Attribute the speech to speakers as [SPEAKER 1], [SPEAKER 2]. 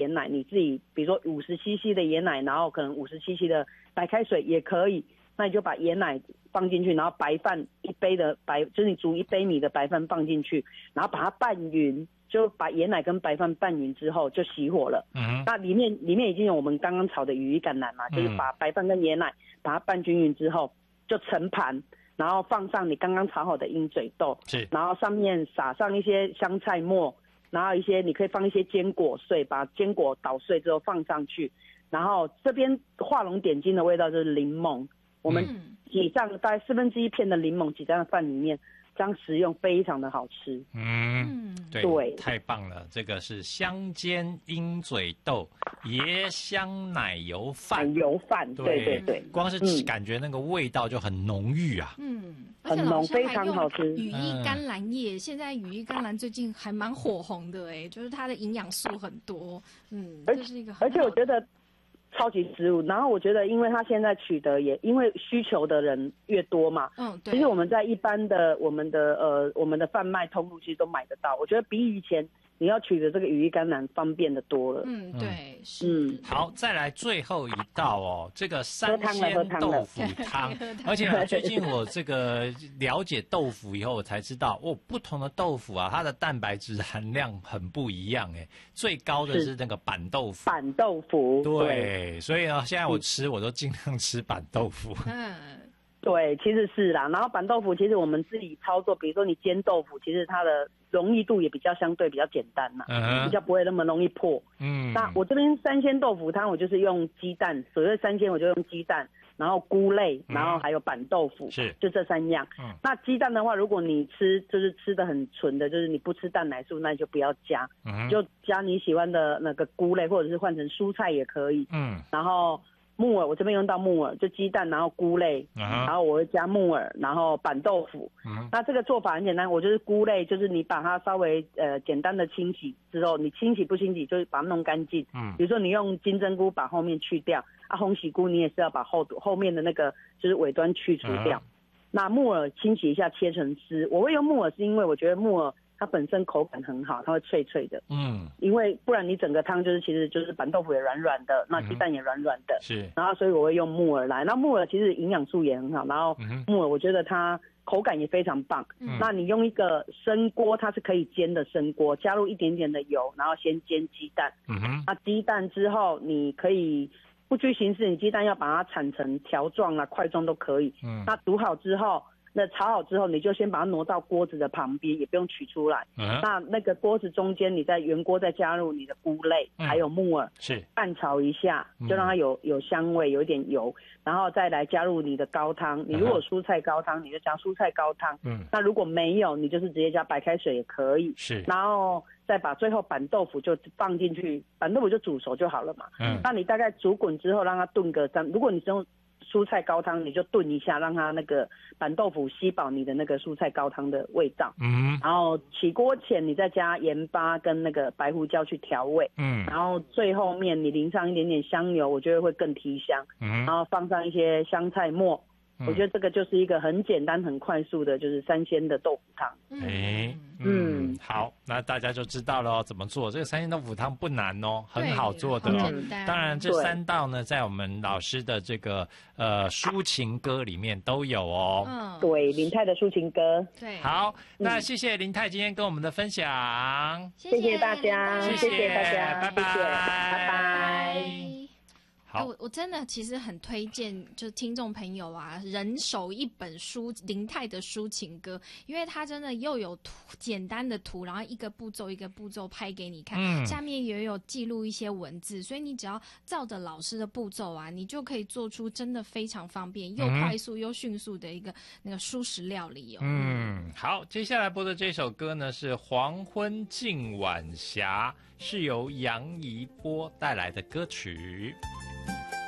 [SPEAKER 1] 盐奶，你自己比如说50cc 的盐奶，然后可能50cc 的白开水也可以。那你就把盐奶放进去，然后白饭1杯的就是你煮1杯米的白饭放进去，然后把它拌匀，就把盐奶跟白饭拌匀之后就熄火了。那里面已经有我们刚刚炒的羽衣甘蓝嘛，就是把白饭跟盐奶把它拌均匀之后，就盛盘，然后放上你刚刚炒好的鹰嘴豆，然后上面撒上一些香菜末，然后你可以放一些坚果碎，把坚果捣碎之后放上去，然后这边画龙点睛的味道就是柠檬。我们挤上大概1/4片的柠檬挤在饭里面，这样食用非常的好吃。
[SPEAKER 2] 对，太棒了！这个是香煎鹰嘴豆椰香奶油饭。对，光是感觉那个味道就很浓郁啊。
[SPEAKER 1] 很浓，非常好吃。
[SPEAKER 3] 羽衣甘蓝叶，现在羽衣甘蓝最近还蛮火红的就是它的营养素很多。这是一个很好的，
[SPEAKER 1] 而且我觉得超级食物，然后我觉得，因为它现在取得也因为需求的人越多嘛，对。其实我们在一般的我们的贩卖通路其实都买得到，我觉得比以前你要取得这个羽衣甘蓝方便的多了。
[SPEAKER 3] 对，是。
[SPEAKER 2] 好，再来最后一道这个三鲜豆腐汤，而且最近我这个了解豆腐以后，我才知道不同的豆腐啊，它的蛋白质含量很不一样最高的是那个板豆腐。
[SPEAKER 1] 板豆腐，
[SPEAKER 2] 对，所以呢，现在我都尽量吃板豆腐。
[SPEAKER 1] 对，其实是啦。然后板豆腐其实我们自己操作，比如说你煎豆腐，其实它的容易度也相对比较简单啦，比较不会那么容易破。那我这边三鲜豆腐汤，我就是用鸡蛋，所谓三鲜我就用鸡蛋，然后菇类，然后还有板豆腐，就这3样。那鸡蛋的话，如果你吃的很纯的，就是你不吃蛋奶素，那你就不要加，就加你喜欢的那个菇类，或者是换成蔬菜也可以。然后木耳，我这边用到木耳，就鸡蛋，然后菇类，然后我会加木耳，然后板豆腐。那这个做法很简单，我就是菇类，就是你把它稍微简单的清洗之后，你清洗不清洗就是把它弄干净。比如说你用金针菇把后面去掉，红喜菇你也是要把后面的那个就是尾端去除掉。那木耳清洗一下切成丝，我会用木耳是因为我觉得木耳它本身口感很好，它会脆脆的。因为不然你整个汤其实就是板豆腐也软软的，那鸡蛋也软软的。然后所以我会用木耳来。那木耳其实营养素也很好，然后木耳我觉得它口感也非常棒。那你用一个生锅，它是可以煎的生锅，加入一点点的油，然后先煎鸡蛋。那鸡蛋之后你可以不拘形式，你鸡蛋要把它铲成条状啊、块状都可以。那煮好之后，那炒好之后，你就先把它挪到锅子的旁边，也不用取出来。那个锅子中间，你在原锅再加入你的菇类，还有木耳，拌炒一下，就让它有香味，有一点油，然后再来加入你的高汤。你如果蔬菜高汤，你就加蔬菜高汤。那如果没有，你就是直接加白开水也可以。然后再把最后板豆腐就放进去，板豆腐就煮熟就好了嘛。那你大概煮滚之后，让它炖个如果你是用蔬菜高汤，你就炖一下，让它那个板豆腐吸饱你的那个蔬菜高汤的味道。然后起锅前你再加盐巴跟那个白胡椒去调味。然后最后面你淋上一点点香油，我觉得会更提香。然后放上一些香菜末。我觉得这个就是一个很简单很快速的就是三鲜的豆腐汤。
[SPEAKER 2] 好，那大家就知道了怎么做。这个三鲜豆腐汤不难很好做的当然这3道呢，在我们老师的这个抒情歌里面都有
[SPEAKER 1] 对，林太的抒情歌。
[SPEAKER 3] 对，
[SPEAKER 2] 好，那谢谢林太今天跟我们的分享，
[SPEAKER 1] 谢谢大家，
[SPEAKER 2] 谢谢
[SPEAKER 1] 大家，
[SPEAKER 2] 拜拜，
[SPEAKER 1] 拜拜。
[SPEAKER 2] 好，
[SPEAKER 3] 我真的其实很推荐，就是听众朋友啊，人手一本林太的抒情歌，因为它真的又有简单的图，然后一个步骤一个步骤拍给你看，下面也有记录一些文字，所以你只要照着老师的步骤啊，你就可以做出真的非常方便又快速又迅速的一个那个蔬食料理
[SPEAKER 2] 好，接下来播的这首歌呢是《黄昏近晚霞》，是由杨怡波带来的歌曲。